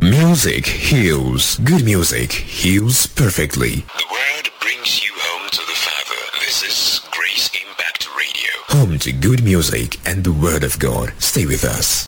Music heals. Good music heals perfectly. The word brings you home to the Father. This is Grace Impact Radio. Home to good music and the Word of God. Stay with us.